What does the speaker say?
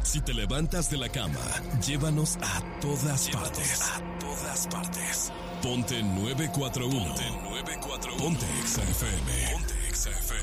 Si te levantas de la cama, llévanos a todas partes. Ponte 941. Ponte Exa FM.